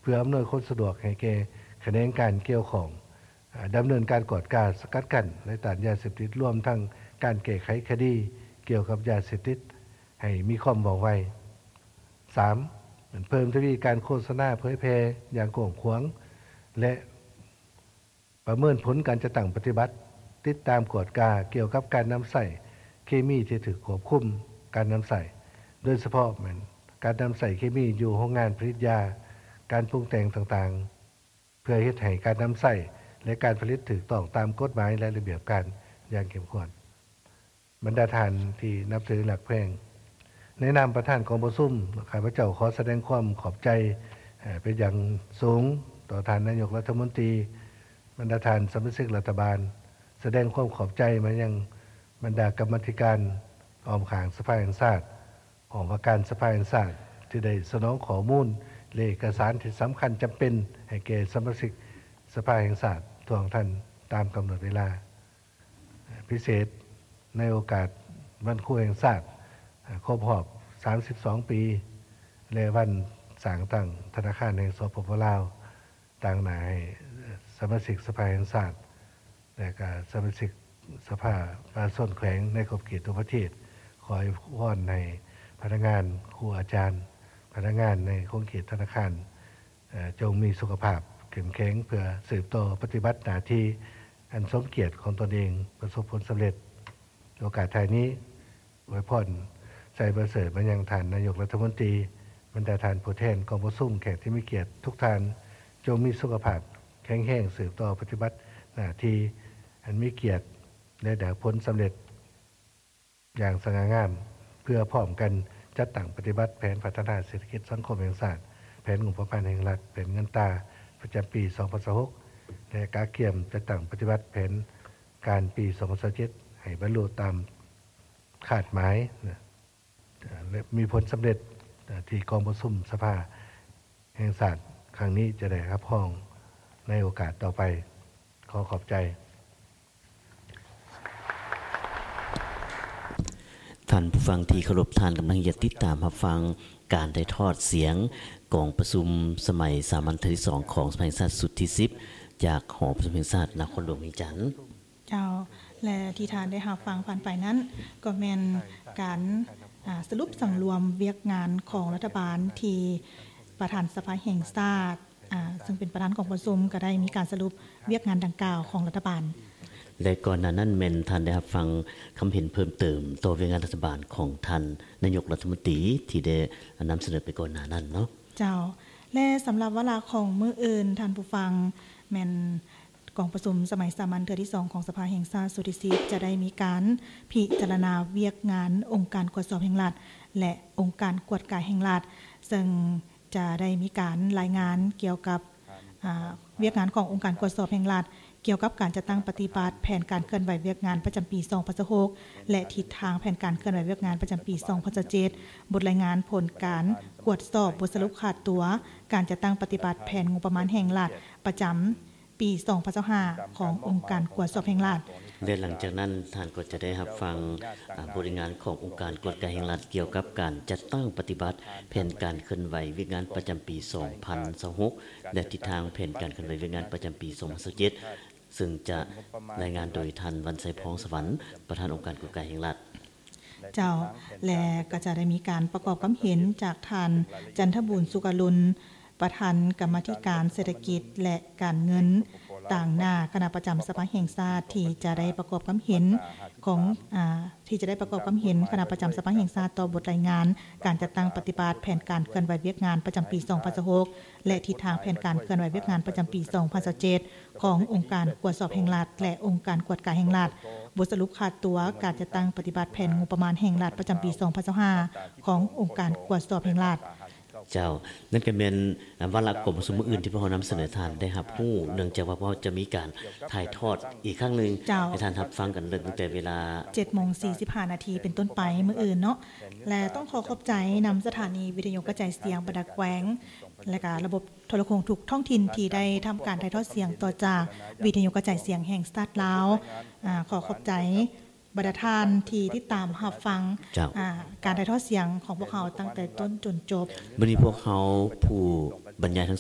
เพื่ออำนวยความสะดวกให้แก่แขนงการเกี่ยวของดำเนินการกวดการสกัดกั้นและต้านยาเสพติดรวมทั้งการแก้ไขคดีเกี่ยวกับยาเสพติดให้มีความว่องไว 3. เพิ่มทวีการโฆษณาเผยแพร่อย่างกว้างขวางและประเมินผลการจัดตั้งปฏิบัติติดตามกวดการเกี่ยวกับการนำใส่เคมีที่ถูกควบคุมการนำใส่โดยเฉพาะการนำใส่เคมีอยู่โรงงานผลิตยาการปรุงแต่งต่างๆเพื่อเฮ็ดให้การนำใส่และการผลิตถูกต้องตามกฎหมายและระเบียบการอย่างเข้มข้นบรรดาท่านที่นับถือหลักแพงในนามประธานกองประชุมข้าพเจ้าขอแสดงความขอบใจเป็นอย่างสูงต่อท่านนายกรัฐมนตรีบรรดาท่านสมาชิกรัฐบาลแสดงความขอบใจมายังบรรดากรรมาธิการอ้อมข้างสภาแห่งชาติหอว่าการสภาแห่งชาติที่ได้สนองข้อมูลและเอกสารที่สำคัญจำเป็นให้แก่สมาชิกสภาแห่งชาติทวงท่านตามกำหนดเวลาพิเศษในโอกาสวันครูแห่งชาติครบรอบ32 ปีและวันสร้างตั้งธนาคารแห่งสปป.ลาวต่างหน้าให้สมาชิกสภาแห่งชาติและก็สมาชิกสภาประชาชนแขวงในขอบเขตทั่วประเทศขอให้พรในพนักงานครูอาจารย์พนักงานในขอบเขตธนาคารจงมีสุขภาพเข้มแข็งเพื่อสืบต่อปฏิบัติหน้าที่อันสมเกียรติของตนเองประสบผลสำเร็จโอกาสท้ายนี้อวยพรใส่ประเสริฐมายังท่านนายกรัฐมนตรีบรรดาท่านผู้แทนกองประชุมแขกที่มีเกียรติทุกท่านจงมีสุขภาพแข็งแรงสืบต่อปฏิบัติหน้าที่อันมีเกียรติและได้ผลสำเร็จอย่างสง่างามเพื่อพร้อมกันจัดตั้งปฏิบัติแผนพัฒนาเศรษฐกิจสังคมแห่งชาติแผนงบประมาณแห่งรัฐเป็นเงินตราประจำปี2026และการเกี่ยมจัดตั้งปฏิบัติแผนการปี2027ให้บรรลุตามคาดหมายและมีผลสำเร็จที่กองประชุมสภาแห่งชาติครั้งนี้จะได้รับรองในโอกาสต่อไปขอขอบใจท่านผู้ฟังที่เคารพท่านกำลังติดตามรับฟังการถ่ายทอดเสียงกองประชุมสมัยสามัญที่2ของสภาแห่งชาติสุดที่10จากหอประชุมแห่งชาตินครหลวงเวียงจันทน์เจ้าและที่ท่านได้รับฟังผ่านไปนั้นก็แม่นการสรุปสังรวมเวียกงานของรัฐบาลที่ประธานสภาแห่งชาติซึ่งเป็นประธานของประชุมก็ได้มีการสรุปเวียกงานดังกล่าวของรัฐบาลและก่อนหน้านั้นแม่นท่านได้รับฟังคำเห็นเพิ่มเติมต่อเวียกงานรัฐบาลของท่านนายกรัฐมนตรีที่ได้นำเสนอไปก่อนหน้านั้นเนาะเจ้าและสำหรับเวลาของมื้ออื่นท่านผู้ฟังแม่นกองประชุมสมัยสามัญเทื่อที่2ของสภาแห่งชาติสุดที่10จะได้มีการพิจารณาเวียกงานองค์การตรวจสอบแห่งรัฐและองค์การกวดกายแห่งรัฐซึ่งจะได้มีการรายงานเกี่ยวกับเวียกงานขององค์การตรวจสอบแห่งรัฐเกี่ยวกับการจัดตั้งปฏิบัติแผนการเคลื่อนไหวเวียกงานประจำปี2026และทิศทางแผนการเคลื่อนไหวเวียกงานประจำปี2027บทรายงานผลการตรวจสอบบทสรุปขาดตัวการจัดตั้งปฏิบัติแผนงบประมาณแห่งรัฐประจำปี2025ขององค์การตรวจสอบแห่งรัฐและหลังจากนั้นท่านก็จะได้รับฟังบทรายงานขององค์การกวดกายแห่งรัฐเกี่ยวกับการจัดตั้งปฏิบัติแผนการเคลื่อนไหวเวียกงานประจำปี2026และทิศทางแผนการเคลื่อนไหวเวียกงานประจำปี2027ซึ่งจะรายงานโดยท่านวันไสพองสวรรค์ประธานองค์การกวดกายแห่งรัฐเจ้าและก็จะได้มีการประกอบความเห็นจากท่านจันทบุญสุกลุลประธานกรรมาธิการเศรษฐกิจและการเงินต่างหน้าคณะประจำสภาแห่งชาติที่จะได้ประกอบความเห็นของที่จะได้ประกอบความเห็นคณะประจำสภาแห่งชาติต่อบทรายงานการจัดตั้งปฏิบัติแผนการเคลื่อนไหวเวียกงานประจำปี2026และทิศทางแผนการเคลื่อนไหวเวียกงานประจำปี2027ขององค์การตรวจสอบแห่งรัฐและองค์การกวดกายแห่งรัฐบทสรุปขาดตัวการจัดตั้งปฏิบัติแผนงบประมาณแห่งรัฐประจำปี2025ขององค์การตรวจสอบแห่งรัฐเจ้านั่นก็เป็นวาระกรมประชุมอื่นที่พวกเรานำเสนอท่านได้รับรู้เนื่องจากว่าพวกเราจะมีการถ่ายทอดอีกครั้งนึงให้ท่านรับฟังกันตั้งแต่เวลา 7:45 น.เป็นต้นไปมื้ออื่นเนาะและต้องขอบใจนำสถานีวิทยุกระจายเสียงบัดแขวงและก็ระบบโทรคมนาคมทุกท้องถิ่นที่ได้ทำการถ่ายทอดเสียงต่อจากวิทยุกระจายเสียงแห่งชาติลาวขอบใจบรรดาท่านที่ติดตามรับฟังการถ่ายทอดเสียงของพวกเขาตั้งแต่ต้นจนจบวันนี้พวกเขาผู้บรรยายทั้ง